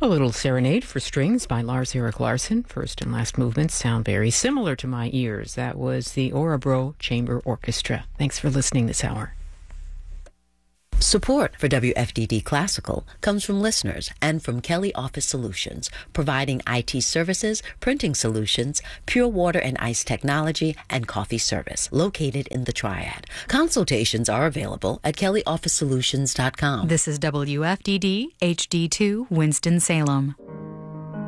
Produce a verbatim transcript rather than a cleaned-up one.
A little serenade for strings by Lars Erik Larsson. First and last movements sound very similar to my ears. That was the Örebro Chamber Orchestra. Thanks for listening this hour. Support for W F D D Classical comes from listeners and from Kelly Office Solutions, providing I T services, printing solutions, pure water and ice technology, and coffee service, located in the Triad. Consultations are available at kelly office solutions dot com. This is W F D D H D two Winston-Salem.